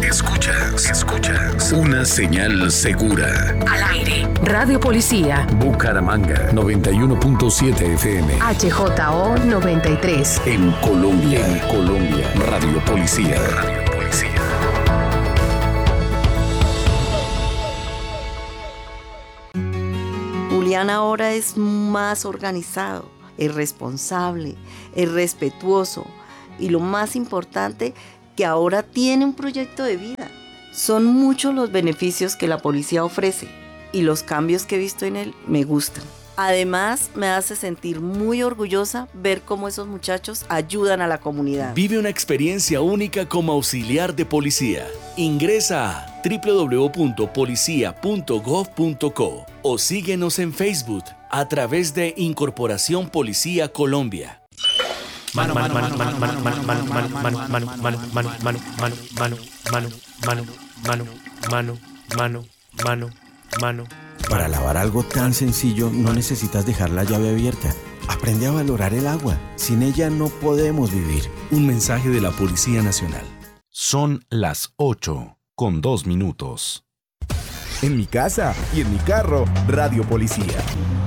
Escuchas una señal segura. Al aire. Radio Policía. Bucaramanga 91.7 FM. HJO 93. En Colombia. Radio Policía. Julián ahora es más organizado, es responsable, es respetuoso y lo más importante, que ahora tiene un proyecto de vida. Son muchos los beneficios que la policía ofrece y los cambios que he visto en él me gustan. Además, me hace sentir muy orgullosa ver cómo esos muchachos ayudan a la comunidad. Vive una experiencia única como auxiliar de policía. Ingresa a www.policia.gov.co o síguenos en Facebook a través de Incorporación Policía Colombia. Mano. Para lavar algo tan sencillo no necesitas dejar la llave abierta. Aprende a valorar el agua. Sin ella no podemos vivir. Un mensaje de la Policía Nacional. Son las 8:02. En mi casa y en mi carro, Radio Policía.